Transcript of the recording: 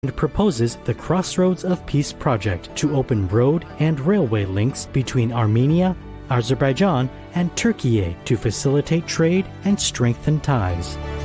and proposes the Crossroads of Peace project to open road and railway links between Armenia, Azerbaijan, and Turkey to facilitate trade and strengthen ties.